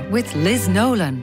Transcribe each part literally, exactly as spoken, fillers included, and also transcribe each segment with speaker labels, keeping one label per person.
Speaker 1: with Liz Nolan.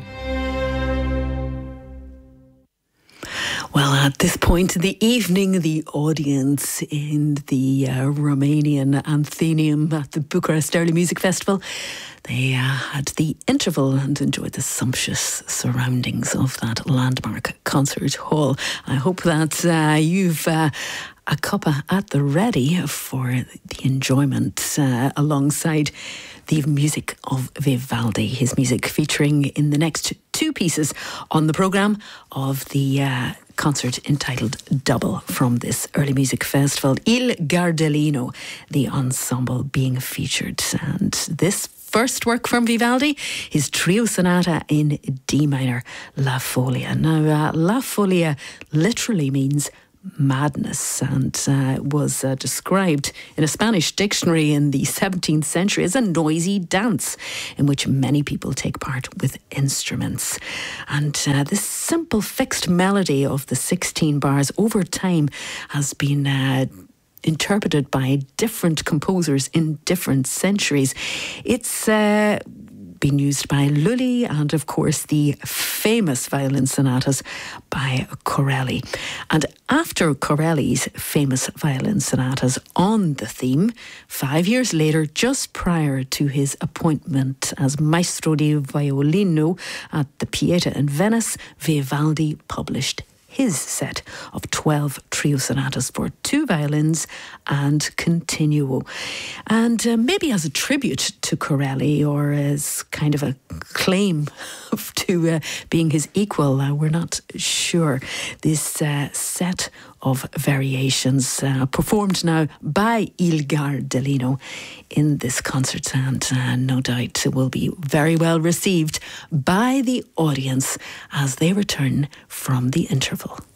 Speaker 2: Well, at this point in the evening, the audience in the uh, Romanian Anthenium at the Bucharest Early Music Festival, they uh, had the interval and enjoyed the sumptuous surroundings of that landmark concert hall. I hope that uh, you've uh, a cuppa at the ready for the enjoyment uh, alongside the music of Vivaldi, his music featuring in the next two pieces on the programme of the uh, concert entitled Double from this Early Music Festival. Il Gardellino, the ensemble being featured. And this first work from Vivaldi, his trio sonata in D minor, La Folia. Now, uh, La Folia literally means madness, and uh, was uh, described in a Spanish dictionary in the seventeenth century as a noisy dance in which many people take part with instruments. And uh, this simple fixed melody of the sixteen bars over time has been uh, interpreted by different composers in different centuries. It's uh, been used by Lully and, of course, the famous violin sonatas by Corelli. And after Corelli's famous violin sonatas on the theme, five years later, just prior to his appointment as Maestro di Violino at the Pieta in Venice, Vivaldi published his set of twelve trio sonatas for two violins and continuo. And uh, maybe as a tribute to Corelli, or as kind of a claim to uh, being his equal, uh, we're not sure. This uh, set of variations uh, performed now by Il Gardellino in this concert, and uh, no doubt will be very well received by the audience as they return from the interval.